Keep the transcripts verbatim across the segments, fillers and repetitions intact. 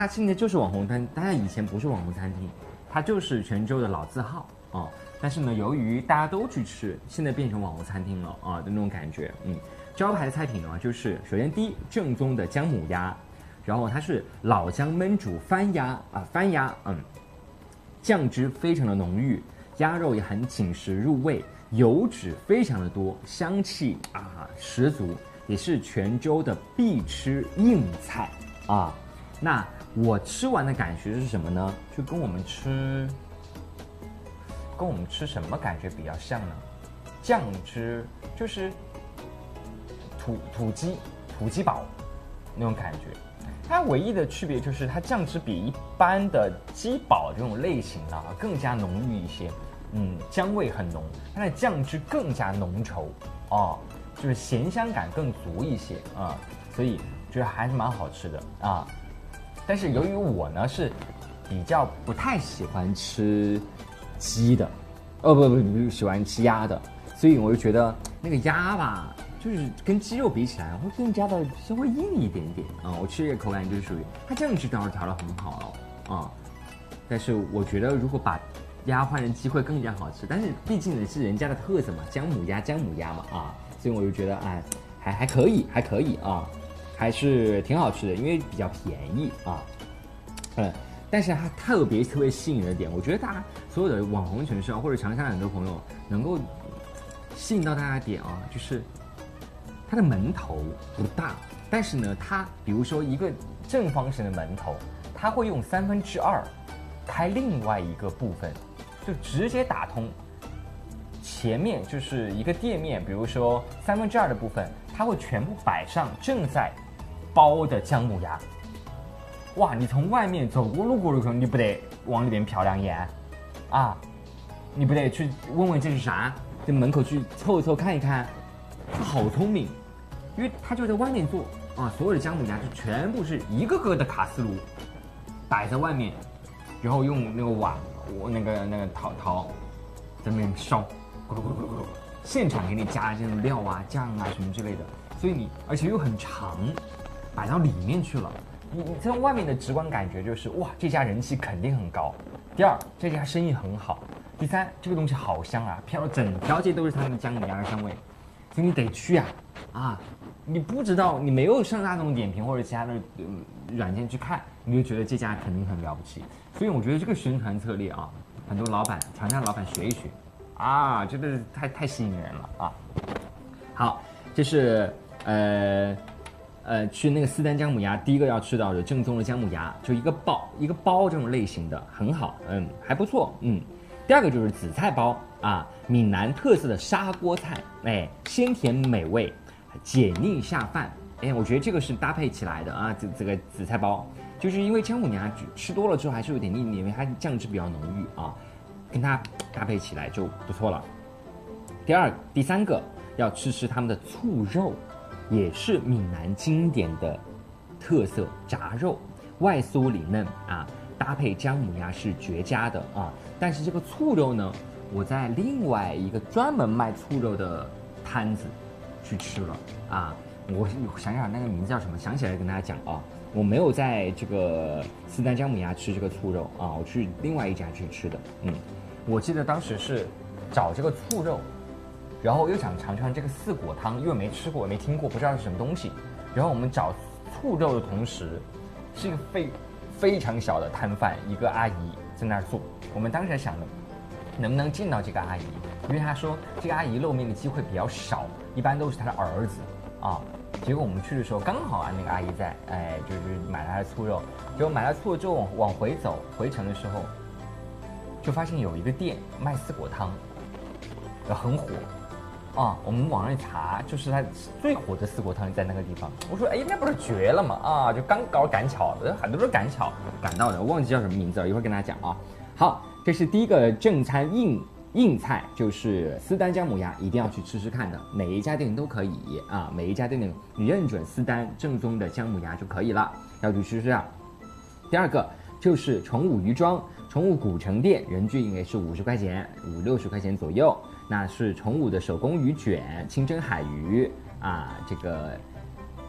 它现在就是网红餐，但它以前不是网红餐厅，它就是泉州的老字号啊。但是呢，由于大家都去吃，现在变成网红餐厅了啊的那种感觉。嗯，招牌的菜品呢，就是首先第一正宗的姜母鸭，然后它是老姜焖煮番鸭啊番鸭，嗯，酱汁非常的浓郁，鸭肉也很紧实入味，油脂非常的多，香气啊十足，也是泉州的必吃硬菜啊。那我吃完的感觉是什么呢？就跟我们吃，跟我们吃什么感觉比较像呢？酱汁就是土土鸡土鸡煲那种感觉。它唯一的区别就是它酱汁比一般的鸡煲这种类型啊更加浓郁一些，嗯，姜味很浓，它的酱汁更加浓稠哦，就是咸香感更足一些啊，所以觉得还是蛮好吃的啊。但是由于我呢是比较不太喜欢吃鸡的，哦不不不不喜欢吃鸭的，所以我就觉得那个鸭吧，就是跟鸡肉比起来会更加的稍微硬一点点啊。我吃这个口感就是属于它酱汁倒是调得很好了啊，但是我觉得如果把鸭换成鸡会更加好吃。但是毕竟呢是人家的特色嘛，姜母鸭姜母鸭嘛啊，所以我就觉得哎还还可以还可以啊。还是挺好吃的，因为比较便宜啊，嗯，但是它特别特别吸引人的点，我觉得大家所有的网红城市啊，或者长沙的很多朋友能够吸引到大家的点啊，就是它的门头不大，但是呢，它比如说一个正方形的门头，它会用三分之二开另外一个部分，就直接打通前面就是一个店面，比如说三分之二的部分，它会全部摆上正在包的姜母鸭。哇，你从外面走过路过的时候，你不得往里边瞟两眼啊？你不得去问问这是啥？在门口去凑一凑看一看。他好聪明，因为他就在外面做啊，所有的姜母鸭就全部是一个个的卡式炉摆在外面，然后用那个瓦，我那个那个陶陶在那边烧，咕噜咕噜咕噜咕噜，现场给你加这种料啊、酱啊什么之类的，所以你而且又很长。摆到里面去了，你你从外面的直观感觉就是哇，这家人气肯定很高。第二，这家生意很好。第三，这个东西好香啊，飘了整条街都是它的姜母鸭的香味，所以你得去啊啊！你不知道，你没有上大众点评或者其他的、呃、软件去看，你就觉得这家肯定很了不起。所以我觉得这个宣传策略啊，很多老板、长沙老板学一学啊，真的是太太吸引人了啊！好，这是呃。呃，吃那个丝丹姜母鸭，第一个要吃到的正宗的姜母鸭，就一个包一个包这种类型的，很好，嗯，还不错，嗯。第二个就是紫菜包啊，闽南特色的砂锅菜，哎，鲜甜美味，解腻下饭，哎，我觉得这个是搭配起来的啊，这这个紫菜包，就是因为姜母鸭吃多了之后还是有点腻，因为它酱汁比较浓郁啊，跟它搭配起来就不错了。第二、第三个要吃吃他们的醋肉。也是闽南经典的特色炸肉，外酥里嫩啊，搭配姜母鸭是绝佳的啊。但是这个醋肉呢，我在另外一个专门卖醋肉的摊子去吃了啊。我想想那个名字叫什么，想起来跟大家讲啊。我没有在这个丝丹姜母鸭吃这个醋肉啊，我去另外一家去吃的。嗯，我记得当时是找这个醋肉。然后又想尝尝这个四果汤，因为没吃过，没听过，不知道是什么东西。然后我们找醋肉的同时，是一个非非常小的摊贩，一个阿姨在那儿做。我们当时还想着，能不能见到这个阿姨，因为她说这个阿姨露面的机会比较少，一般都是她的儿子啊。结果我们去的时候，刚好啊那个阿姨在，哎，就是买了她的醋肉。结果买了醋肉之后往回走，回程的时候，就发现有一个店卖四果汤，很火。啊，我们网上一查，就是它最火的四果汤在那个地方。我说，哎，那不是绝了吗？啊，就刚搞赶巧，很多都是赶巧赶到的，我忘记叫什么名字了，一会儿跟大家讲啊。好，这是第一个正餐硬硬菜，就是丝丹姜母鸭，一定要去吃吃看的，每一家店都可以啊，每一家店你认准丝丹正宗的姜母鸭就可以了，要去吃吃啊。第二个就是崇武鱼庄，崇武古城店，人均应该是五十块钱，五六十块钱左右。那是崇武的手工鱼卷、清蒸海鱼啊，这个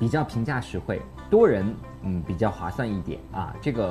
比较平价实惠，多人嗯比较划算一点啊。这个